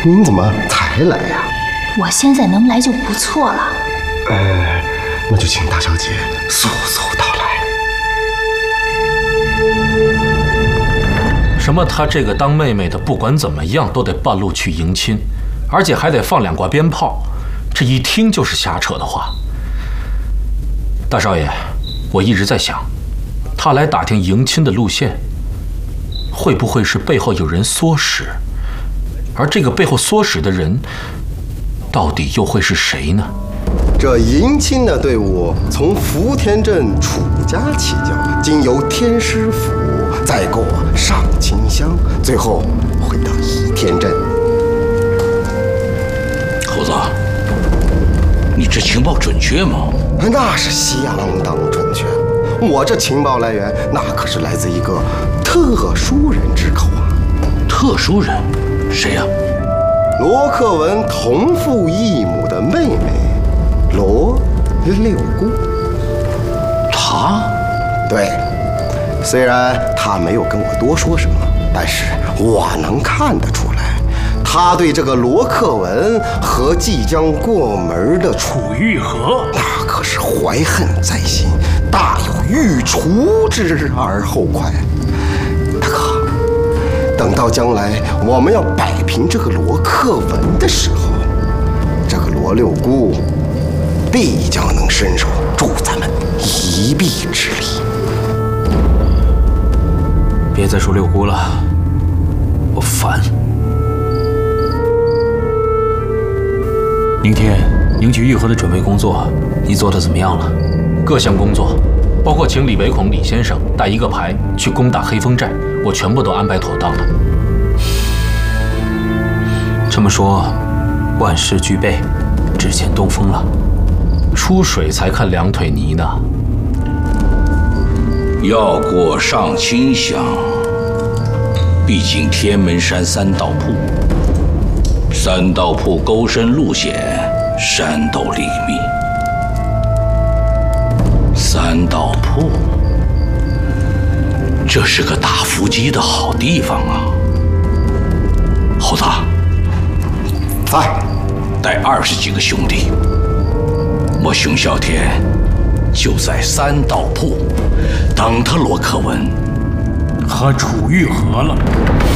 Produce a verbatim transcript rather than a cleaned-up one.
您怎么才来呀？ 我现在能来就不错了。 呃，那就请大小姐速速到来。 什么？她这个当妹妹的，不管怎么样都得半路去迎亲，而且还得放两挂鞭炮，这一听就是瞎扯的话。大少爷，我一直在想，她来打听迎亲的路线，会不会是背后有人唆使？而这个背后唆使的人，到底又会是谁呢？ 这迎亲的队伍从福田镇楚家起脚，经由天师府，再过上清乡，最后回到倚天镇。 猴子，你这情报准确吗？ 那是相当准确。我这情报来源，那可是来自一个特殊人之口啊。 特殊人？谁呀？ 罗克文同父异母的妹妹。罗六姑， 他？ 对，虽然他没有跟我多说什么，但是我能看得出来，他对这个罗克文和即将过门的楚玉和，那可是怀恨在心，大有欲除之而后快。大哥，等到将来我们要摆平这个罗克文的时候，这个罗六姑必将能伸手助咱们一臂之力。 别再说六姑了，我烦。明天迎娶玉和的准备工作，你做的怎么样了？ 各项工作，包括请李唯孔李先生带一个排去攻打黑风寨，我全部都安排妥当了。 这么说，万事俱备，只欠东风了。 出水才看两腿泥呢。 要过上清乡，必经天门山三道铺。三道铺沟深路险，山斗林密。三道铺，这是个打伏击的好地方啊！猴子， 在， 带二十几个兄弟。我熊啸天就在三道铺等他罗克文和楚玉和了。